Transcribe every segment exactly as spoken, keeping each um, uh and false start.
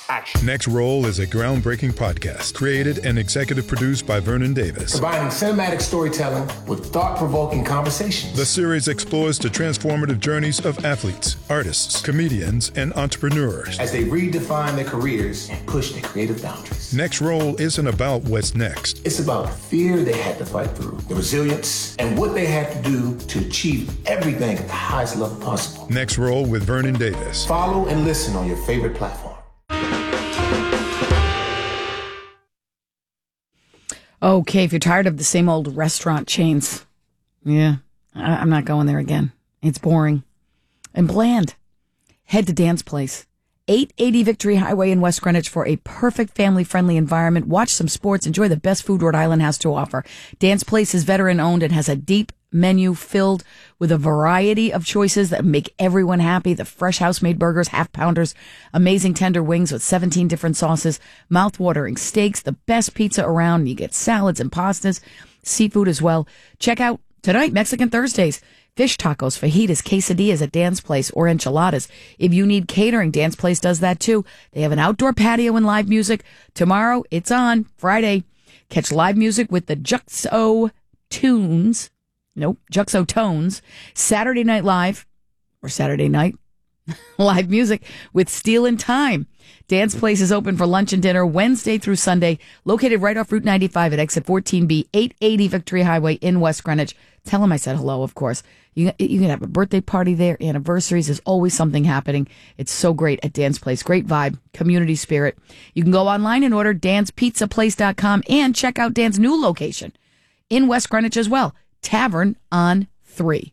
action. Next Roll is a groundbreaking podcast created and executive produced by Vernon Davis. Combining cinematic storytelling with thought-provoking conversations. The series explores the transformative journeys of athletes, artists, comedians, and entrepreneurs as they redefine their careers and push their creative boundaries. Next Roll isn't about what's next. It's about the fear they had to fight through, the resilience, and what they had to do to achieve everything at the highest level possible. Next Roll with Vernon Davis. Follow and listen on your favorite platform. Okay, if you're tired of the same old restaurant chains, yeah, I- I'm not going there again. It's boring and bland. Head to Dan's Place, eight eighty Victory Highway in West Greenwich for a perfect family-friendly environment. Watch some sports, enjoy the best food Rhode Island has to offer. Dan's Place is veteran-owned and has a deep menu filled with a variety of choices that make everyone happy. The fresh house-made burgers, half-pounders, amazing tender wings with seventeen different sauces, mouth-watering steaks, the best pizza around. You get salads and pastas, seafood as well. Check out tonight, Mexican Thursdays. Fish tacos, fajitas, quesadillas at Dan's Place, or enchiladas. If you need catering, Dan's Place does that too. They have an outdoor patio and live music. Tomorrow, it's on. Friday, catch live music with the Juxo Tunes. Nope, Juxo Tones. Saturday Night Live, or Saturday Night live music with Steel and Time. Dan's Place is open for lunch and dinner Wednesday through Sunday, located right off Route ninety-five at exit fourteen B, eight eighty Victory Highway in West Greenwich. Tell them I said hello, of course. You, you can have a birthday party there, anniversaries. There's always something happening. It's so great at Dan's Place. Great vibe, community spirit. You can go online and order dans pizza place dot com and check out Dan's new location in West Greenwich as well. Tavern on three.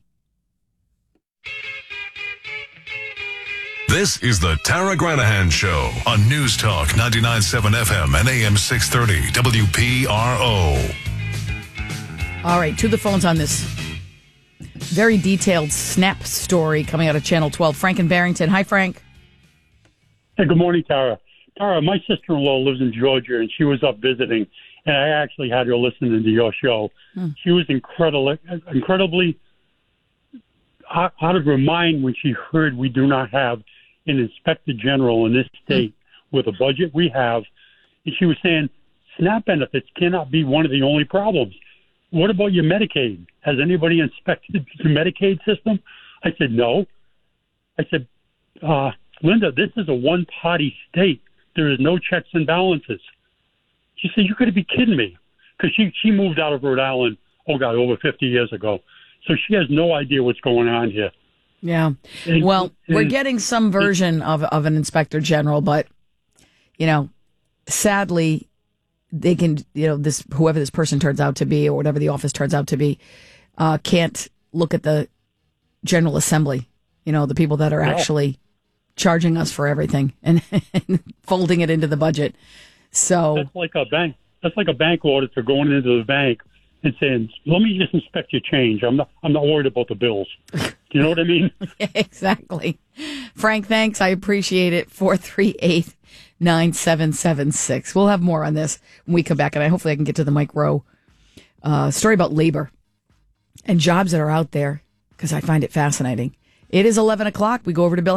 This is the Tara Granahan Show on News Talk ninety-nine point seven F M and A M six thirty W P R O. All right, to the phones on this very detailed Snap story coming out of Channel twelve. Frank in Barrington. Hi, Frank. Hey, good morning, Tara. Tara, my sister-in-law lives in Georgia, and she was up visiting, and I actually had her listening to your show. Hmm. She was incredible, incredibly out of her mind when she heard we do not have an inspector general in this state hmm. with a budget we have. And she was saying, SNAP benefits cannot be one of the only problems. What about your Medicaid? Has anybody inspected the Medicaid system? I said, no. I said, uh, Linda, this is a one-party state. There is no checks and balances. She said, you got to be kidding me. Because she, she moved out of Rhode Island, oh, God, over fifty years ago. So she has no idea what's going on here. Yeah. And, well, and, we're getting some version of, of an inspector general, but, you know, sadly, they can, you know, this whoever this person turns out to be or whatever the office turns out to be, uh, can't look at the General Assembly, you know, the people that are yeah. actually charging us for everything and, and folding it into the budget. So that's like a bank. That's like a bank auditor going into the bank and saying, "Let me just inspect your change. I'm not. I'm not worried about the bills." Do you know what I mean? Yeah, exactly. Frank, thanks. I appreciate it. Four three eight nine seven seven six. We'll have more on this when we come back, and I hopefully I can get to the Mike Rowe uh, story about labor and jobs that are out there because I find it fascinating. It is eleven o'clock. We go over to Bill.